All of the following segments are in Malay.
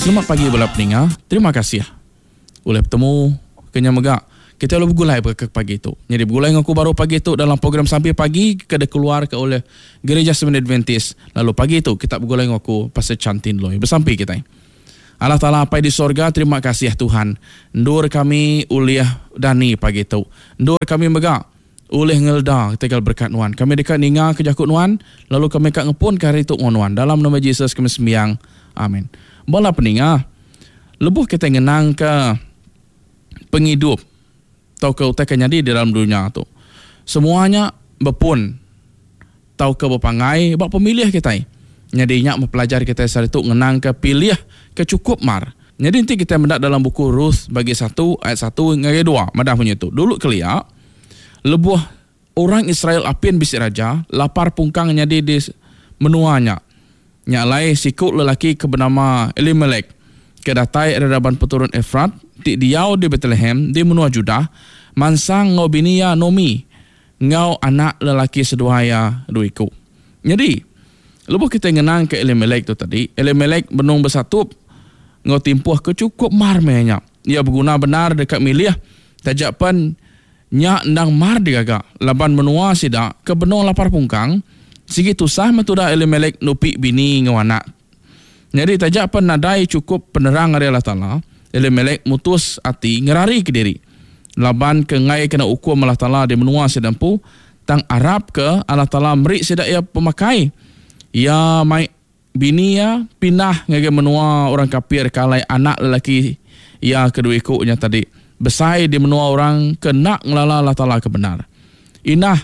Selamat pagi bola peninga. Terima kasih oleh bertemu kenya megak. Kita lalu bergulai ke pagi itu. Jadi bergulai dengan aku baru pagi itu dalam program Sampai Pagi kada keluar ke oleh Gereja Seventh Adventist. Lalu pagi itu kita bergulai dengan aku pasal cantin loy. Bersampai kita. Allah Ta'ala apa di sorga, terima kasih Tuhan. Ndur kami uliah Dani pagi itu. Ndur kami megak oleh ngelda tegal berkat nuan. Kami dekat ninga ke jakut nuan. Lalu kami kat ngepun ke hari itu nuan. Dalam nama Yesus kami sembiang. Amin. Bola peninga, lebuh kita ngenang ke penghidup tau ke utak nyadi di dalam dunia tu. Semuanya berpun tau ke berpangai bak pemilih kita. Jadi nyak mempelajari kita saat itu ngenang ke pilih ke cukup mar. Jadi nanti kita mendak dalam buku Ruth bagi 1 ayat 1 hingga 2 madah punya tu. Dulu kelia lebuh orang Israel apin bisik raja lapar pungkang nyadi di menuanya. Nyak lai sikut lelaki ke bernama Elimelek kedatai redaban peturun Efrat di diau di Bethlehem di menua Judah mansang ngau binia Nomi ngau anak lelaki seduaya duiku. Jadi lepas kita ngenang ke Elimelek tu tadi, Elimelek benung bersatup ngau timpuh ke cukup marmenya. Ia berguna benar dekat milih tajapan nyak ndang mar digagak laban menua sida ke benung lapar pungkang. Segitu sah metuda Elimelek nupi bini ngau anak. Jadi tajak pun nadai cukup penerang dari Allah Ta'ala. Elimelek mutus hati ngerari ke diri. Laban ke ngai kena ukum Allah Ta'ala di menua sedampu. Tang Arab ke Allah Ta'ala merik sedak ia pemakai. Ia mai bini ya pindah ngage menua orang kafir kalai anak lelaki ia kedua ikutnya tadi. Besai di menua orang kena ngelala Allah Ta'ala kebenar. Inah.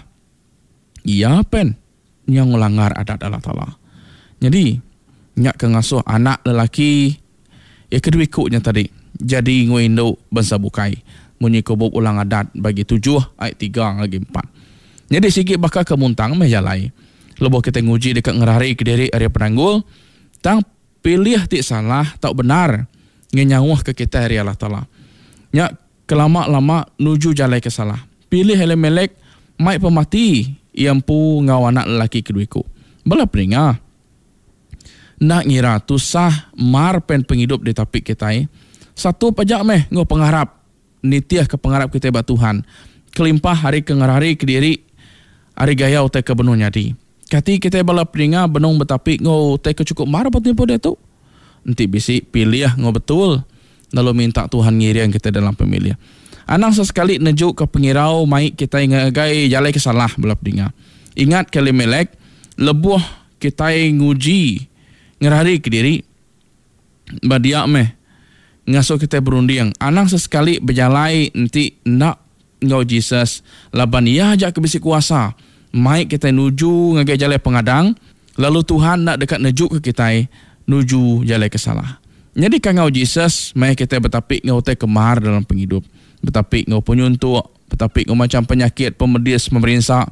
Ia pen. Yang melanggar adat Allah Ta'ala. Jadi, nyak kengasuh anak lelaki ya kedua ikutnya tadi. Jadi nguindo bangsa bukai. Munyi kubuk ulang adat bagi 7 ayat 3 lagi 4. Jadi sikit bakal kemuntang mejalai. Lebuh kita nguji dekat ngerari ke diri area penanggul. Tang pilih tik salah tak benar. Ngenyawah ke kita area Allah Ta'ala. Nyak kelama-lama nuju jalai ke salah. Pilih Elimelek mai pemati. Iampu ngau anak lelaki keduiku. Bala peringa. Nak ngira tu sah mar pen penghidup di tapik kita. Satu pajak meh ngau pengharap. Nitiah ke pengharap kita bat Tuhan. Kelimpah hari ke ngerari ke diri. Hari gaya utai ke benuh nyadi. Kati kita bala peringa benung betapik ngau utai ke cukup mar bat nipu dia tu. Nanti bisi pilih ngau betul. Lalu minta Tuhan ngirian kita dalam pemilihan. Anang sesekali nejuk ke pengirau maik kita ngagai jalai kesalah belap dengar. Ingat ke Elimelek lebuh kita nguji ngerari ke diri badia meh ngasuh kita berunding. Anang sesekali berjalai nanti nak ngau Jesus laban ia ajak ke bisi kuasa. Maik kita nuju ngagai jalai pengadang lalu Tuhan nak dekat nejuk ke kita nuju jalai kesalah. Jadi kan ngau Jesus maik kita bertapik ngau te kemar dalam penghidup. Betapik ngau penyuntuk, betapik ngau macam penyakit, pemedis, memerintah.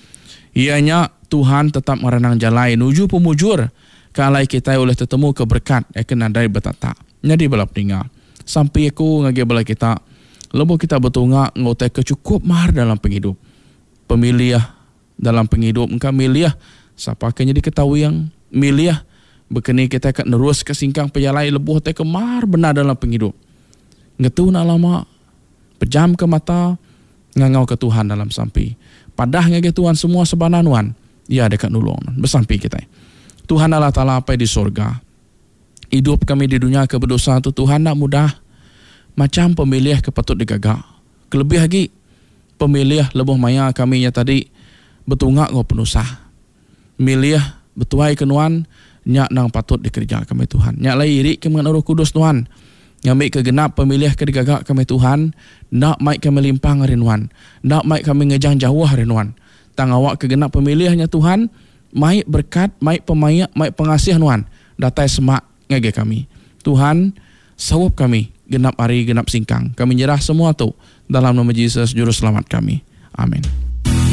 Ianya Tuhan tetap merenang jalai nuju pemujur. Kalai kita oleh tertemu keberkat akan nadai betata. Jadi balap dengar. Sampai aku ngagi bala kita. Lepas kita bertungak ngau te kecukup mar dalam penghidup. Pemilih dalam penghidup. Engkau milih. Siapa akan jadi ketahui yang milih. Bekeni kita akan nerus ke singkang pejalai lebuh te kemar benar dalam penghidup. Ngetu nak lama. Pejam ke mata, ngangau ke Tuhan dalam sampai. Padah ngage Tuhan semua sebananuan. Ia dekat nulung. Bersampai kita. Tuhan Allah Ta'ala apa di sorga. Hidup kami di dunia ke berdosa tu Tuhan nak mudah. Macam pemilih kepatut digagak. Kelebih lagi, pemilih lebuh maya kami nya tadi. Betungak ngau penusah. Milih betuai kenuan. Nyak nang patut dikerja kami Tuhan. Nyak lai irik ke mengenai Roh Kudus Tuhan. Ngambil kegenap pemilih kedigagak kami Tuhan. Nak maik kami limpang rinduan. Nak maik kami ngejang jauh rinduan. Tang awak kegenap pemilihnya Tuhan. Maik berkat, maik pemayak, maik pengasih nuan. Datai semak ngage kami. Tuhan, sawap kami. Genap hari, genap singkang. Kami nyerah semua tu. Dalam nama Yesus, Juru Selamat kami. Amin.